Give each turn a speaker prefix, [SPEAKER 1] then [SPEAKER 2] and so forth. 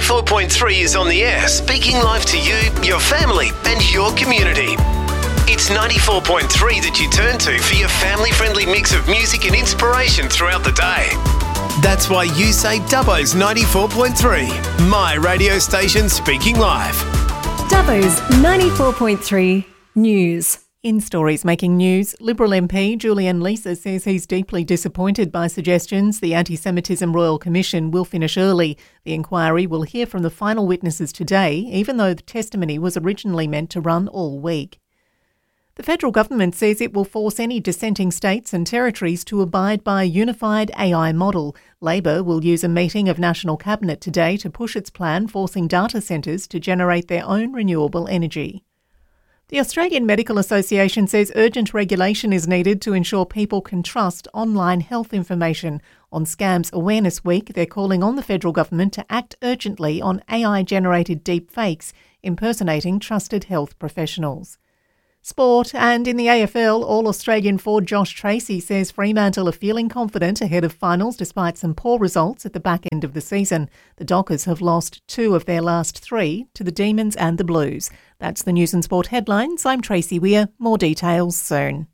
[SPEAKER 1] 94.3 is on the air, speaking live to you, your family and your community. It's 94.3 that you turn to for your family-friendly mix of music and inspiration throughout the day. That's why you say Dubbo's 94.3, my radio station speaking live.
[SPEAKER 2] Dubbo's 94.3 News. In stories making news, Liberal MP Julian Leeser says he's deeply disappointed by suggestions the Anti-Semitism Royal Commission will finish early. The inquiry will hear from the final witnesses today, even though the testimony was originally meant to run all week. The federal government says it will force any dissenting states and territories to abide by a unified AI model. Labor will use a meeting of National Cabinet today to push its plan forcing data centres to generate their own renewable energy. The Australian Medical Association says urgent regulation is needed to ensure people can trust online health information. On Scams Awareness Week, they're calling on the federal government to act urgently on AI-generated deepfakes impersonating trusted health professionals. Sport, and in the AFL, All-Australian forward Josh Tracy says Fremantle are feeling confident ahead of finals despite some poor results at the back end of the season. The Dockers have lost 2 of their last 3 to the Demons and the Blues. That's the News and Sport headlines. I'm Tracy Weir. More details soon.